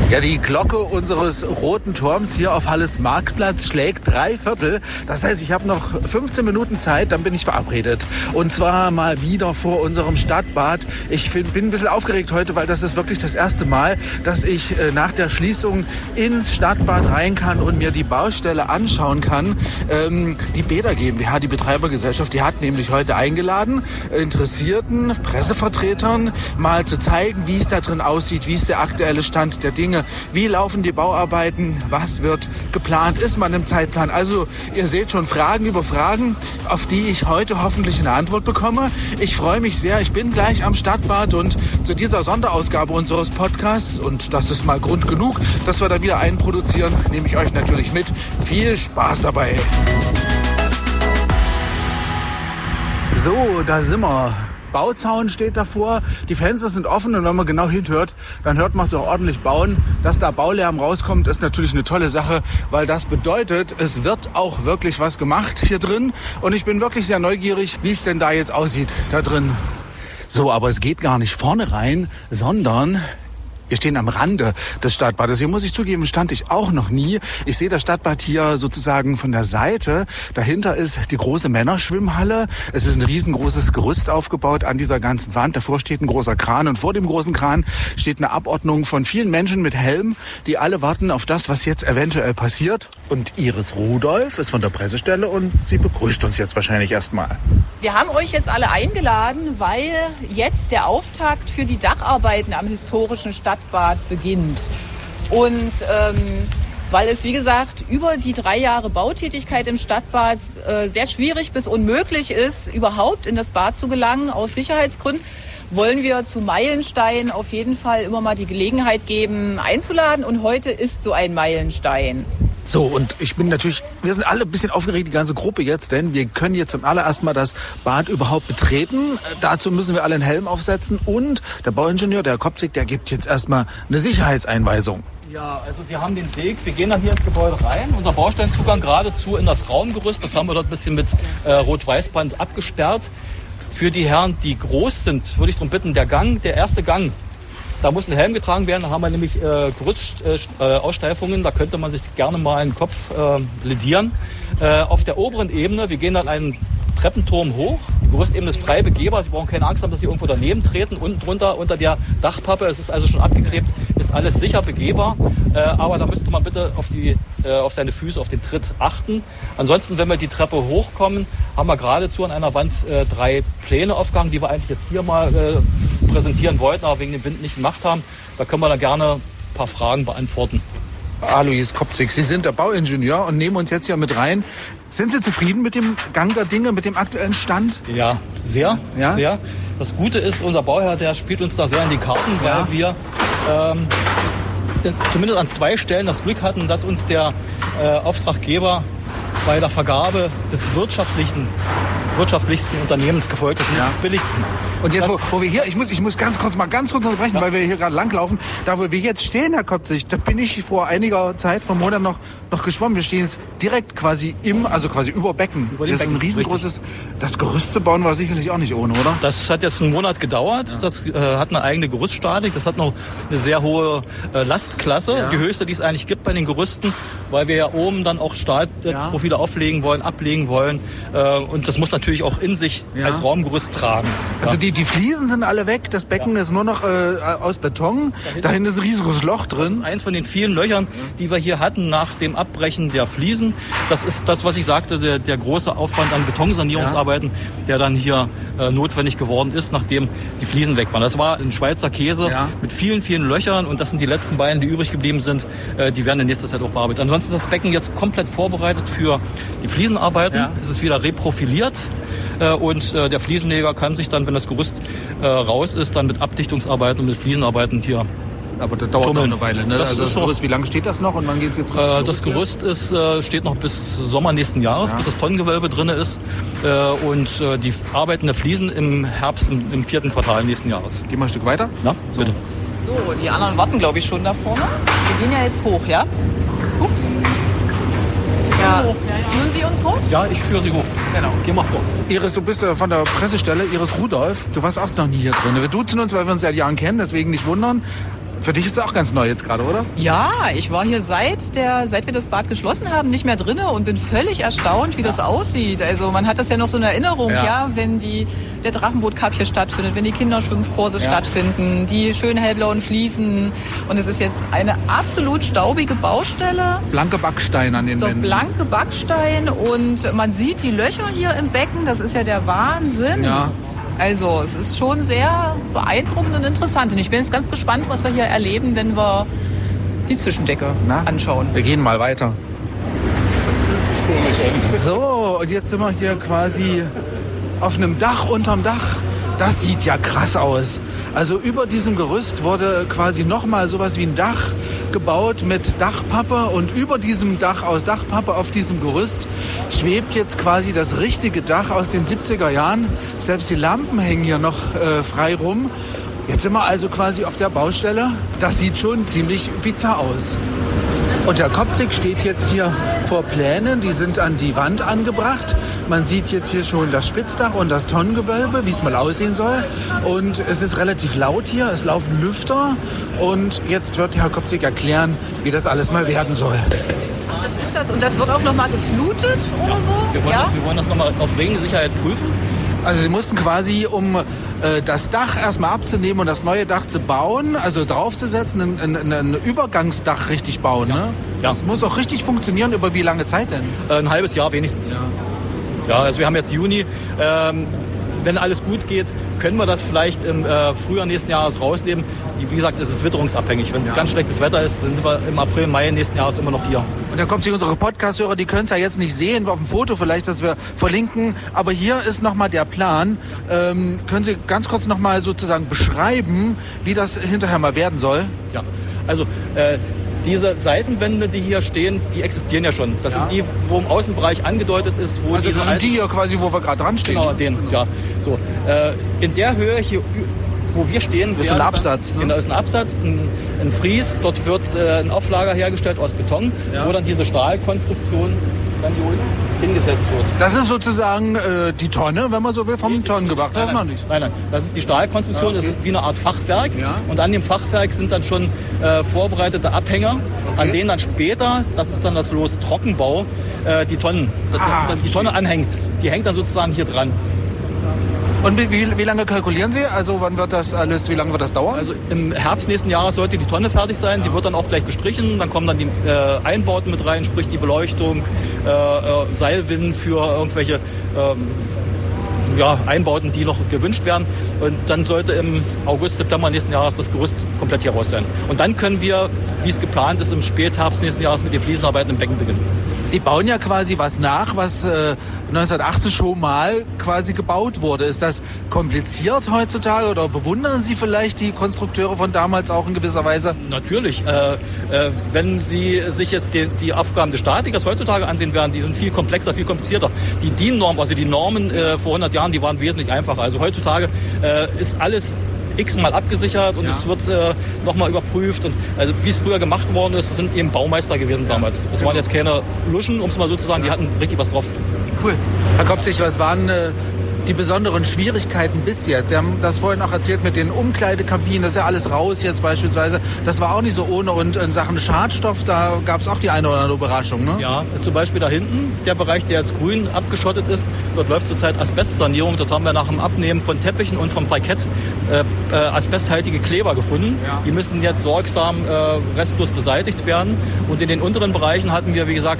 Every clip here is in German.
Ja, die Glocke unseres roten Turms hier auf Halles Marktplatz schlägt 3/4. Das heißt, ich habe noch 15 Minuten Zeit, dann bin ich verabredet. Und zwar mal wieder vor unserem Stadtbad. Ich bin ein bisschen aufgeregt heute, weil das ist wirklich das erste Mal, dass ich nach der Schließung ins Stadtbad rein kann und mir die Baustelle anschauen kann. Die Bäder GmbH, die Betreibergesellschaft, die hat nämlich heute eingeladen, Interessierten, Pressevertretern mal zu zeigen, wie es da drin aussieht, wie ist der aktuelle Stand der Dinge. Wie laufen die Bauarbeiten? Was wird geplant? Ist man im Zeitplan? Also ihr seht schon Fragen über Fragen, auf die ich heute hoffentlich eine Antwort bekomme. Ich freue mich sehr. Ich bin gleich am Stadtbad und zu dieser Sonderausgabe unseres Podcasts, und das ist mal Grund genug, dass wir da wieder einen produzieren, nehme ich euch natürlich mit. Viel Spaß dabei. So, da sind wir. Bauzaun steht davor, die Fenster sind offen und wenn man genau hinhört, dann hört man es auch ordentlich bauen. Dass da Baulärm rauskommt, ist natürlich eine tolle Sache, weil das bedeutet, es wird auch wirklich was gemacht hier drin und ich bin wirklich sehr neugierig, wie es denn da jetzt aussieht, da drin. So, aber es geht gar nicht vorne rein, sondern wir stehen am Rande des Stadtbades. Hier muss ich zugeben, stand ich auch noch nie. Ich sehe das Stadtbad hier sozusagen von der Seite. Dahinter ist die große Männerschwimmhalle. Es ist ein riesengroßes Gerüst aufgebaut an dieser ganzen Wand. Davor steht ein großer Kran und vor dem großen Kran steht eine Abordnung von vielen Menschen mit Helm, die alle warten auf das, was jetzt eventuell passiert. Und Iris Rudolph ist von der Pressestelle und sie begrüßt uns jetzt wahrscheinlich erstmal. Wir haben euch jetzt alle eingeladen, weil jetzt der Auftakt für die Dacharbeiten am historischen Stadtbad beginnt. Und weil es, wie gesagt, über die 3 Jahre Bautätigkeit im Stadtbad sehr schwierig bis unmöglich ist, überhaupt in das Bad zu gelangen, aus Sicherheitsgründen, wollen wir zu Meilenstein auf jeden Fall immer mal die Gelegenheit geben, einzuladen. Und heute ist so ein Meilenstein. So, und wir sind alle ein bisschen aufgeregt, die ganze Gruppe jetzt, denn wir können jetzt zum allerersten Mal das Bad überhaupt betreten. Dazu müssen wir alle einen Helm aufsetzen und der Bauingenieur, der Herr Kopzig, der gibt jetzt erstmal eine Sicherheitseinweisung. Ja, also wir haben den Weg, wir gehen dann hier ins Gebäude rein, unser Bausteinzugang geradezu in das Raumgerüst, das haben wir dort ein bisschen mit Rot-Weiß-Band abgesperrt. Für die Herren, die groß sind, würde ich darum bitten, der erste Gang, da muss ein Helm getragen werden, da haben wir nämlich Gerüstaussteifungen, da könnte man sich gerne mal einen Kopf ledieren. Auf der oberen Ebene, wir gehen dann einen Treppenturm hoch, die Gerüstebene ist frei begehbar, Sie brauchen keine Angst haben, dass Sie irgendwo daneben treten. Unten drunter, unter der Dachpappe, es ist also schon abgeklebt, ist alles sicher begehbar, aber da müsste man bitte auf seine Füße, auf den Tritt achten. Ansonsten, wenn wir die Treppe hochkommen, haben wir geradezu an einer Wand 3 Pläne aufgehangen, die wir eigentlich jetzt hier mal präsentieren wollten, aber wegen dem Wind nicht gemacht haben. Da können wir dann gerne ein paar Fragen beantworten. Alois Kopzig, Sie sind der Bauingenieur und nehmen uns jetzt hier mit rein. Sind Sie zufrieden mit dem Gang der Dinge, mit dem aktuellen Stand? Ja, sehr. Das Gute ist, unser Bauherr, der spielt uns da sehr in die Karten, weil wir zumindest an 2 Stellen das Glück hatten, dass uns der Auftraggeber bei der Vergabe des wirtschaftlichsten Unternehmens gefolgt ist, nicht des billigsten. Und jetzt, wo wir hier, ich muss ganz kurz unterbrechen, weil wir hier gerade langlaufen. Da, wo wir jetzt stehen, Herr Kopzig, da bin ich vor einiger Zeit, vor Monaten noch geschwommen. Wir stehen jetzt direkt quasi über Becken. Über dem das ist ein riesengroßes, das Gerüst zu bauen war sicherlich auch nicht ohne, oder? Das hat jetzt einen Monat gedauert. Ja. Das hat eine eigene Gerüststatik. Das hat noch eine sehr hohe Lastklasse, die höchste, die es eigentlich gibt bei den Gerüsten, weil wir ja oben dann auch Stahlprofile ablegen wollen. Und das muss natürlich auch in sich als Raumgerüst tragen. Also die Fliesen sind alle weg, das Becken ist nur noch aus Beton, dahin ist ein riesiges Loch drin. Das ist eins von den vielen Löchern, die wir hier hatten nach dem Abbrechen der Fliesen. Das ist das, was ich sagte, der große Aufwand an Betonsanierungsarbeiten, der dann hier notwendig geworden ist, nachdem die Fliesen weg waren. Das war ein Schweizer Käse mit vielen, vielen Löchern und das sind die letzten beiden, die übrig geblieben sind. Die werden in nächster Zeit auch bearbeitet. Ansonsten ist das Becken jetzt komplett vorbereitet für die Fliesenarbeiten. Ja. Es ist wieder reprofiliert. Und der Fliesenleger kann sich dann, wenn das Gerüst raus ist, dann mit Abdichtungsarbeiten und mit Fliesenarbeiten hier. Aber das dauert noch eine Weile, ne? Das Gerüst, wie lange steht das noch und wann geht es jetzt richtig los? Das Gerüst steht noch bis Sommer nächsten Jahres, bis das Tonnengewölbe drin ist. Und die arbeiten der Fliesen im Herbst, im 4. Quartal nächsten Jahres. Gehen wir ein Stück weiter? Na, bitte. So, die anderen warten, glaube ich, schon da vorne. Wir gehen ja jetzt hoch, ja? Ups. Ja. Führen Sie uns hoch? Ja, ich führe Sie hoch. Genau. Geh mal vor. Iris, du bist von der Pressestelle, Iris Rudolph. Du warst auch noch nie hier drin. Wir duzen uns, weil wir uns seit Jahren kennen, deswegen nicht wundern. Für dich ist es auch ganz neu jetzt gerade, oder? Ja, ich war hier seit wir das Bad geschlossen haben, nicht mehr drinne und bin völlig erstaunt, wie das aussieht. Also man hat das ja noch so in Erinnerung, wenn der Drachenboot Cup hier stattfindet, wenn die Kinderschwimmkurse stattfinden, die schönen hellblauen Fliesen. Und es ist jetzt eine absolut staubige Baustelle. Blanke Backsteine an den Wänden. Blanke Backstein und man sieht die Löcher hier im Becken, das ist ja der Wahnsinn. Ja. Also es ist schon sehr beeindruckend und interessant. Und ich bin jetzt ganz gespannt, was wir hier erleben, wenn wir die Zwischendecke anschauen. Wir gehen mal weiter. So, und jetzt sind wir hier quasi auf einem Dach unterm Dach. Das sieht ja krass aus. Also über diesem Gerüst wurde quasi nochmal sowas wie ein Dach gebaut mit Dachpappe und über diesem Dach aus Dachpappe auf diesem Gerüst schwebt jetzt quasi das richtige Dach aus den 70er Jahren. Selbst die Lampen hängen hier noch frei rum. Jetzt sind wir also quasi auf der Baustelle. Das sieht schon ziemlich bizarr aus. Und der Kopzig steht jetzt hier vor Plänen, die sind an die Wand angebracht. Man sieht jetzt hier schon das Spitzdach und das Tonnengewölbe, wie es mal aussehen soll. Und es ist relativ laut hier, es laufen Lüfter. Und jetzt wird Herr Kopzig erklären, wie das alles mal werden soll. Das ist das. Und das wird auch nochmal geflutet oder so? Wir wollen das nochmal auf Regensicherheit prüfen. Also Sie mussten quasi, um das Dach erstmal abzunehmen und das neue Dach zu bauen, also draufzusetzen, ein Übergangsdach richtig bauen, ne? Ja. Das muss auch richtig funktionieren. Über wie lange Zeit denn? Ein halbes Jahr wenigstens. Ja, also wir haben jetzt Juni. Wenn alles gut geht, können wir das vielleicht im Frühjahr nächsten Jahres rausnehmen. Wie gesagt, es ist witterungsabhängig. Wenn es ganz schlechtes Wetter ist, sind wir im April, Mai nächsten Jahres immer noch hier. Und dann kommt sich unsere Podcast-Hörer, die können es ja jetzt nicht sehen, auf dem Foto vielleicht, das wir verlinken. Aber hier ist nochmal der Plan. Können Sie ganz kurz nochmal sozusagen beschreiben, wie das hinterher mal werden soll? Ja, also diese Seitenwände, die hier stehen, die existieren ja schon. Das sind die, wo im Außenbereich angedeutet ist, wo also das sind die hier quasi, wo wir gerade dran stehen. Genau, ja. So, in der Höhe hier, wo wir stehen, das ist ein Absatz. Ne? Genau, ist ein Absatz, ein Fries. Dort wird ein Auflager hergestellt aus Beton, wo dann diese Stahlkonstruktion dann hier hingesetzt wird. Das ist sozusagen die Tonne, wenn man so will, vom Tonnengewacht. Das noch nicht. Nein, das ist die Stahlkonstruktion. Das ist wie eine Art Fachwerk. Ja. Und an dem Fachwerk sind dann schon vorbereitete Abhänger, an denen dann später, das ist dann das Los Trockenbau, die Tonne anhängt. Die hängt dann sozusagen hier dran. Und wie lange kalkulieren Sie? Also wie lange wird das dauern? Also im Herbst nächsten Jahres sollte die Tonne fertig sein. Die wird dann auch gleich gestrichen. Dann kommen dann die Einbauten mit rein, sprich die Beleuchtung, Seilwinden für irgendwelche Einbauten, die noch gewünscht werden. Und dann sollte im August, September nächsten Jahres das Gerüst komplett hier raus sein. Und dann können wir, wie es geplant ist, im Spätherbst nächsten Jahres mit den Fliesenarbeiten im Becken beginnen. Sie bauen ja quasi was nach, was 1918 schon mal quasi gebaut wurde. Ist das kompliziert heutzutage oder bewundern Sie vielleicht die Konstrukteure von damals auch in gewisser Weise? Natürlich. Wenn Sie sich jetzt die Aufgaben des Statikers heutzutage ansehen werden, die sind viel komplexer, viel komplizierter. Die DIN-Norm, also die Normen vor 100 Jahren, die waren wesentlich einfacher. Also heutzutage ist alles x-mal abgesichert und es wird nochmal überprüft. Und also wie es früher gemacht worden ist, das sind eben Baumeister gewesen damals. Das waren jetzt keine Luschen, um es mal so zu sagen, die hatten richtig was drauf. Cool. Herr Kopzig, was waren die besonderen Schwierigkeiten bis jetzt? Sie haben das vorhin auch erzählt mit den Umkleidekabinen, das ist ja alles raus jetzt beispielsweise. Das war auch nicht so ohne und in Sachen Schadstoff, da gab es auch die eine oder andere Überraschung, ne? Ja, zum Beispiel da hinten, der Bereich, der jetzt grün abgeschottet ist, dort läuft zurzeit Asbestsanierung. Dort haben wir nach dem Abnehmen von Teppichen und vom Parkett asbesthaltige Kleber gefunden. Ja. Die müssen jetzt sorgsam restlos beseitigt werden. Und in den unteren Bereichen hatten wir, wie gesagt,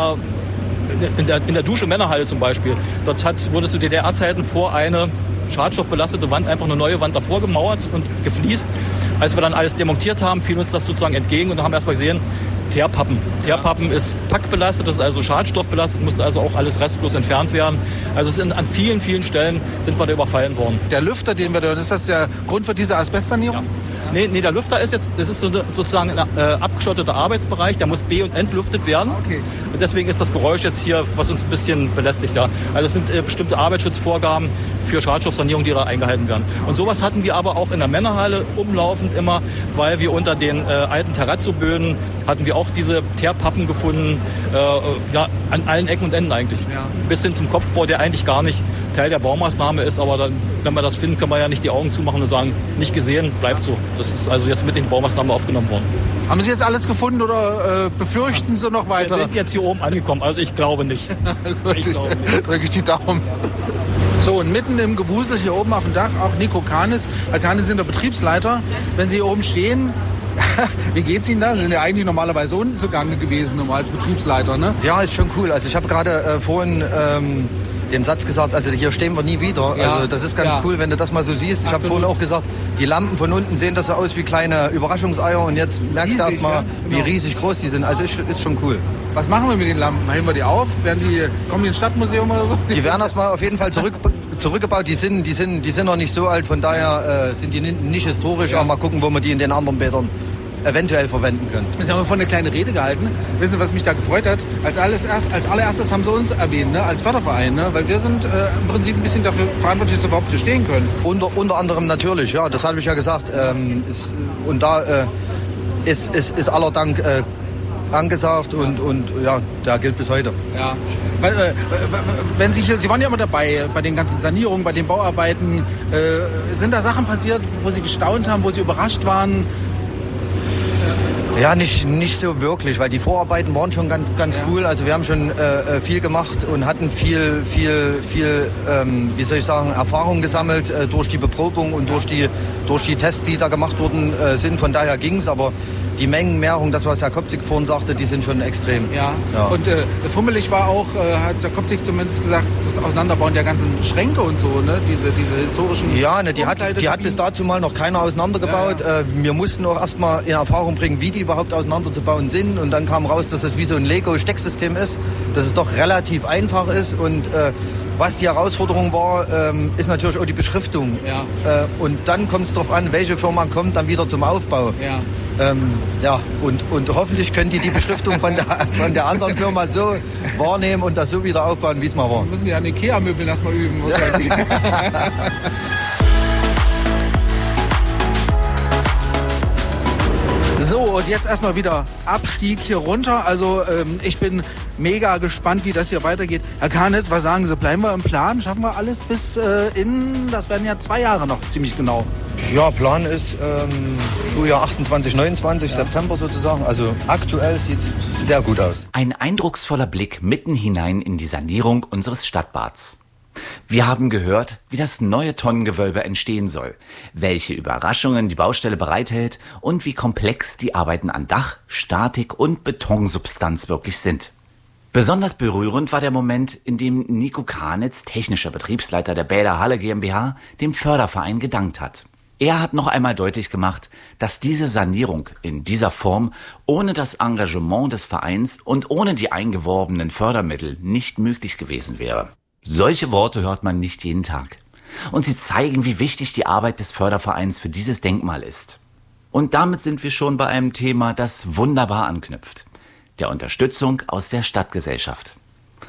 in der Dusche Männerhalle zum Beispiel. Dort wurde zu DDR-Zeiten vor eine schadstoffbelastete Wand einfach eine neue Wand davor gemauert und gefliest. Als wir dann alles demontiert haben, fiel uns das sozusagen entgegen und haben erstmal gesehen, Teerpappen. Teerpappen ist packbelastet, das ist also schadstoffbelastet, musste also auch alles restlos entfernt werden. Also an vielen, vielen Stellen sind wir da überfallen worden. Der Lüfter, den wir da hören, ist das der Grund für diese Asbestsanierung? Ja. Nee, der Lüfter ist jetzt, das ist sozusagen ein abgeschotteter Arbeitsbereich, der muss be- und entlüftet werden. Okay. Und deswegen ist das Geräusch jetzt hier, was uns ein bisschen belästigt. Ja. Also es sind bestimmte Arbeitsschutzvorgaben für Schadstoffsanierung, die da eingehalten werden. Und sowas hatten wir aber auch in der Männerhalle umlaufend immer, weil wir unter den alten Terrazzo-Böden hatten wir auch diese Teerpappen gefunden, an allen Ecken und Enden eigentlich. Ja. Bis hin zum Kopfbau, der eigentlich gar nicht Teil der Baumaßnahme ist, aber dann, wenn wir das finden, können wir ja nicht die Augen zumachen und sagen, nicht gesehen, bleibt so. Das ist also jetzt mit den Baumaßnahmen aufgenommen worden. Haben Sie jetzt alles gefunden oder befürchten Sie noch weiter? Wir sind jetzt hier oben angekommen, also ich glaube nicht. Drücke ich die Daumen. So, und mitten im Gewusel hier oben auf dem Dach auch Nico Kanis. Herr Kanis sind der Betriebsleiter. Wenn Sie hier oben stehen, wie geht's Ihnen da? Sie sind ja eigentlich normalerweise unten zugange gewesen, als Betriebsleiter, ne? Ja, ist schon cool. Also ich habe gerade vorhin den Satz gesagt, also hier stehen wir nie wieder. Ja. Also das ist ganz cool, wenn du das mal so siehst. Ich habe vorhin auch gesagt, die Lampen von unten sehen das so aus wie kleine Überraschungseier und jetzt merkst du erst mal, wie riesig groß die sind. Also ist schon cool. Was machen wir mit den Lampen? Hängen wir die auf? Kommen die ins Stadtmuseum oder so? Die werden erstmal auf jeden Fall zurückgebaut. Die sind noch nicht so alt, von dacher sind die nicht historisch. Ja. Aber mal gucken, wo wir die in den anderen Bädern eventuell verwenden können. Sie haben vorhin eine kleine Rede gehalten. Wissen Sie, was mich da gefreut hat? Als allererstes haben Sie uns erwähnt, ne? Als Förderverein, ne? Weil wir sind im Prinzip ein bisschen dafür verantwortlich, dass wir überhaupt hier stehen können. Unter anderem natürlich, ja, das habe ich ja gesagt. Und da ist aller Dank angesagt und ja, der gilt bis heute. Ja. Wenn Sie waren ja immer dabei bei den ganzen Sanierungen, bei den Bauarbeiten. Sind da Sachen passiert, wo Sie gestaunt haben, wo Sie überrascht waren? Ja, nicht so wirklich, weil die Vorarbeiten waren schon ganz cool. Also wir haben schon viel gemacht und hatten viel, wie soll ich sagen, Erfahrung gesammelt durch die Beprobung und durch die Tests, die da gemacht worden sind. Von daher ging's, aber die Mengenmehrung, das was Herr Kopzig vorhin sagte, die sind schon extrem. Ja. Und fummelig war auch, hat der Kopzig zumindest gesagt, das Auseinanderbauen der ganzen Schränke und so, ne? Diese historischen. Ja, ne, die hat bis dazu mal noch keiner auseinandergebaut. Ja. Wir mussten auch erstmal in Erfahrung bringen, wie die überhaupt auseinanderzubauen sind. Und dann kam raus, dass es wie so ein Lego-Stecksystem ist, dass es doch relativ einfach ist. Und was die Herausforderung war, ist natürlich auch die Beschriftung. Ja. Und dann kommt es darauf an, welche Firma kommt dann wieder zum Aufbau. Ja. Und hoffentlich können die Beschriftung von der anderen Firma so wahrnehmen und das so wieder aufbauen, wie es mal war. Wir müssen ja an Ikea-Möbeln erstmal üben. So, und jetzt erstmal wieder Abstieg hier runter. Also ich bin mega gespannt, wie das hier weitergeht. Herr Kanis, was sagen Sie? Bleiben wir im Plan? Schaffen wir alles bis das werden ja 2 Jahre noch, ziemlich genau. Ja, Plan ist Schuljahr 28, 29, September sozusagen. Also aktuell sieht es sehr gut aus. Ein eindrucksvoller Blick mitten hinein in die Sanierung unseres Stadtbads. Wir haben gehört, wie das neue Tonnengewölbe entstehen soll, welche Überraschungen die Baustelle bereithält und wie komplex die Arbeiten an Dach, Statik und Betonsubstanz wirklich sind. Besonders berührend war der Moment, in dem Nico Kanitz, technischer Betriebsleiter der Bäder Halle GmbH, dem Förderverein gedankt hat. Er hat noch einmal deutlich gemacht, dass diese Sanierung in dieser Form ohne das Engagement des Vereins und ohne die eingeworbenen Fördermittel nicht möglich gewesen wäre. Solche Worte hört man nicht jeden Tag. Und sie zeigen, wie wichtig die Arbeit des Fördervereins für dieses Denkmal ist. Und damit sind wir schon bei einem Thema, das wunderbar anknüpft. Der Unterstützung aus der Stadtgesellschaft.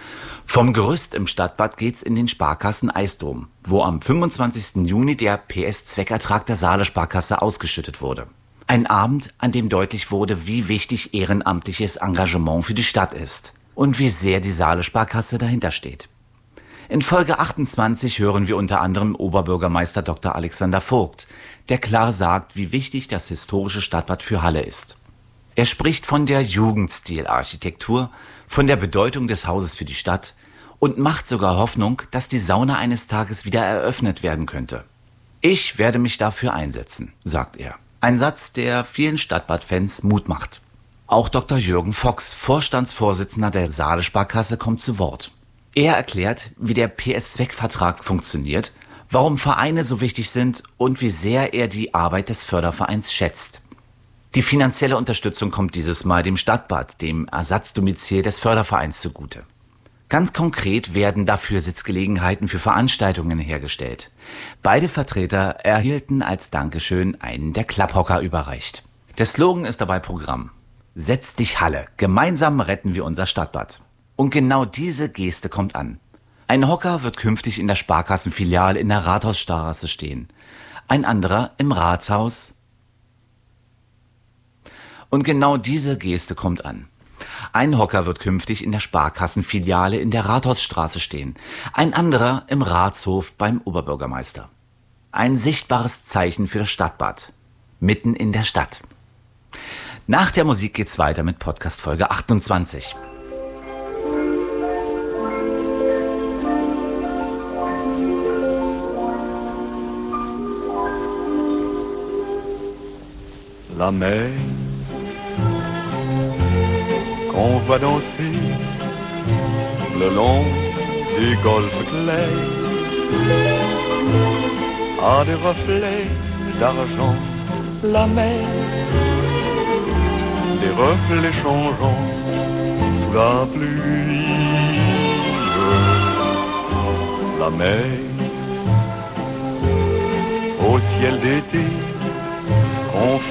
Vom Gerüst im Stadtbad geht's in den Sparkassen Eisdom, wo am 25. Juni der PS-Zweckertrag der Saale Sparkasse ausgeschüttet wurde. Ein Abend, an dem deutlich wurde, wie wichtig ehrenamtliches Engagement für die Stadt ist und wie sehr die Saale Sparkasse dahinter steht. In Folge 28 hören wir unter anderem Oberbürgermeister Dr. Alexander Vogt, der klar sagt, wie wichtig das historische Stadtbad für Halle ist. Er spricht von der Jugendstilarchitektur, von der Bedeutung des Hauses für die Stadt und macht sogar Hoffnung, dass die Sauna eines Tages wieder eröffnet werden könnte. Ich werde mich dafür einsetzen, sagt er. Ein Satz, der vielen Stadtbadfans Mut macht. Auch Dr. Jürgen Fox, Vorstandsvorsitzender der Saale Sparkasse, kommt zu Wort. Er erklärt, wie der PS-Zweckvertrag funktioniert, warum Vereine so wichtig sind und wie sehr er die Arbeit des Fördervereins schätzt. Die finanzielle Unterstützung kommt dieses Mal dem Stadtbad, dem Ersatzdomizil des Fördervereins, zugute. Ganz konkret werden dafür Sitzgelegenheiten für Veranstaltungen hergestellt. Beide Vertreter erhielten als Dankeschön einen der Klapphocker überreicht. Der Slogan ist dabei Programm. Setz dich Halle, gemeinsam retten wir unser Stadtbad. Und genau diese Geste kommt an. Ein Hocker wird künftig in der Sparkassenfiliale in der Rathausstraße stehen. Ein anderer im Ratshaus. Und genau diese Geste kommt an. Ein Hocker wird künftig in der Sparkassenfiliale in der Rathausstraße stehen. Ein anderer im Ratshof beim Oberbürgermeister. Ein sichtbares Zeichen für das Stadtbad. mitten in der Stadt. Nach der Musik geht's weiter mit Podcast Folge 28. La mer qu'on voit danser le long des golfes clairs a des reflets d'argent. La mer, des reflets changeants sous la pluie. La mer au ciel d'été.